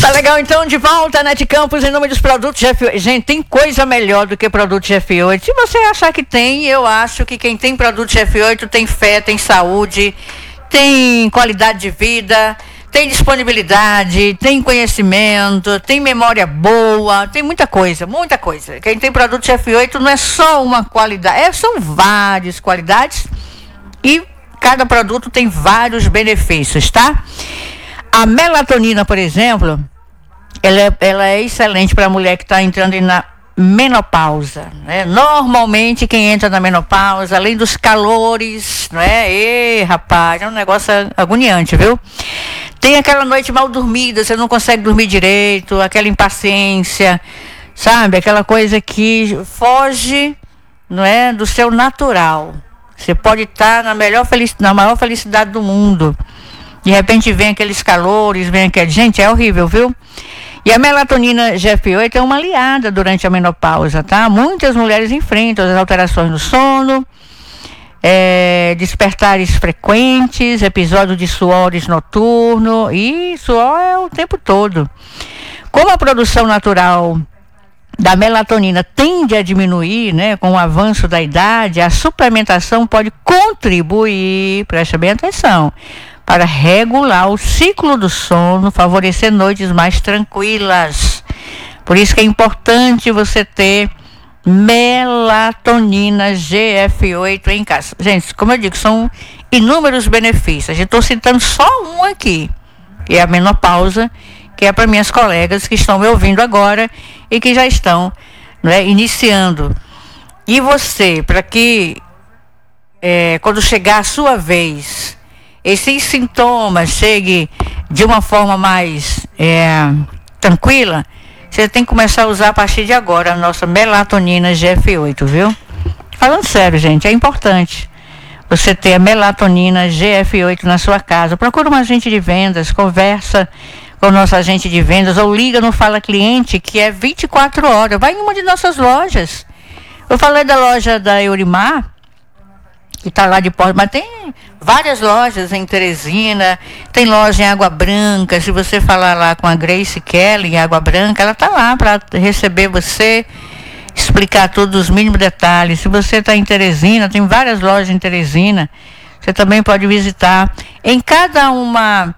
Tá legal, então, de volta, Net Campos, em nome dos produtos F8. Gente, tem coisa melhor do que produtos F8. Se você achar que tem, eu acho que quem tem produtos F8 tem fé, tem saúde, tem qualidade de vida, tem disponibilidade, tem conhecimento, tem memória boa, tem muita coisa, muita coisa. Quem tem produtos F8 não é só uma qualidade, são várias qualidades e cada produto tem vários benefícios, tá? A melatonina, por exemplo, ela é excelente para a mulher que está entrando na menopausa, né? Normalmente quem entra na menopausa, além dos calores, não é? Rapaz, é um negócio agoniante, viu? Tem aquela noite mal dormida, você não consegue dormir direito, aquela impaciência, sabe? Aquela coisa que foge, não é, do seu natural. Você pode estar na maior felicidade do mundo. De repente vem aqueles calores, vem aquele... Gente, é horrível, viu? E a melatonina GF8 é uma aliada durante a menopausa, tá? Muitas mulheres enfrentam as alterações no sono, despertares frequentes, episódios de suores noturno, e suor é o tempo todo. Como a produção natural da melatonina tende a diminuir, né, com o avanço da idade, a suplementação pode contribuir, preste bem atenção, para regular o ciclo do sono, favorecer noites mais tranquilas. Por isso que é importante você ter melatonina GF8 em casa. Gente, como eu digo, são inúmeros benefícios. Eu estou citando só um aqui, que é a menopausa, que é para minhas colegas que estão me ouvindo agora e que já estão, né, iniciando. E você, para que quando chegar a sua vez, esses sintomas cheguem de uma forma mais tranquila, você tem que começar a usar a partir de agora a nossa melatonina GF8, viu? Falando sério, gente, é importante você ter a melatonina GF8 na sua casa. Procura um agente de vendas, conversa com o nosso agente de vendas ou liga no Fala Cliente, que é 24 horas. Vai em uma de nossas lojas. Eu falei da loja da Eurimar, que está lá de Porto, mas tem várias lojas em Teresina, tem loja em Água Branca. Se você falar lá com a Grace Kelly em Água Branca, ela está lá para receber você, explicar todos os mínimos detalhes. Se você está em Teresina, tem várias lojas em Teresina, você também pode visitar. Em cada uma,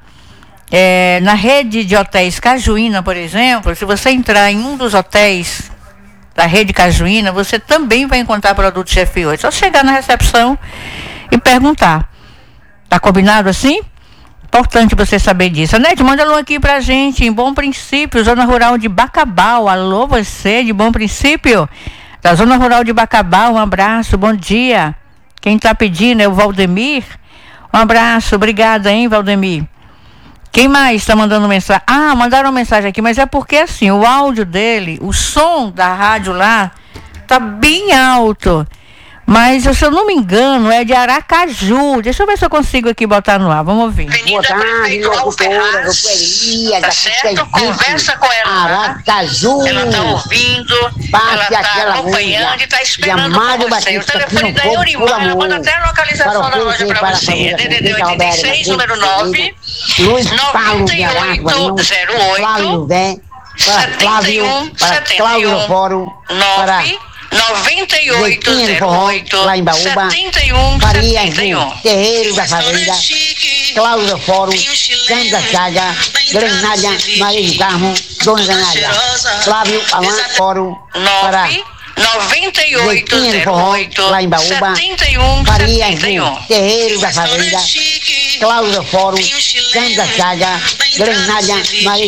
na rede de hotéis Cajuína, por exemplo, se você entrar em um dos hotéis da rede Cajuína, você também vai encontrar produtos F8. Só chegar na recepção e perguntar. Tá combinado assim? Importante você saber disso. Anete, manda alô aqui pra gente, em Bom Princípio, Zona Rural de Bacabal. Alô, você de Bom Princípio, da Zona Rural de Bacabal, um abraço, bom dia. Quem tá pedindo é o Valdemir. Um abraço, obrigada, hein, Valdemir. Quem mais está mandando mensagem? Mandaram mensagem aqui, mas é porque assim, o áudio dele, o som da rádio lá, tá bem alto. Mas, se eu não me engano, é de Aracaju. Deixa eu ver se eu consigo aqui botar no ar. Vamos ouvir. Boa tarde, locutora, tá certo? Conversa com ela. Aracaju. Ela tá ouvindo, ela tá acompanhando e tá esperando por você. O telefone da Eurimar, ela manda até a localização da loja pra você. É DDD 86, número 9, 9808, para Cláudio Fórum, para 9808 lá em Baúba, 71 Faria 71. Terreiro da Fazenda, Cláudio Fórum, Santa Chaga, Granada, Maria do Carmo, Dona Ganária, Flávio Alain Fórum, para 9808 lá em Baúba, 71 Faria 71. Terreiro da Fazenda, Cláudio Fórum, Santa Chaga, Granada, Maria